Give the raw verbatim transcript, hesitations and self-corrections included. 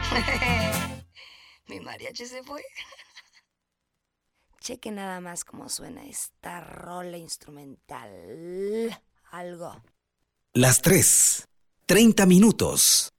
Mi mariachi se fue. Cheque nada más cómo suena esta rola instrumental. Algo. Las tres. Treinta minutos.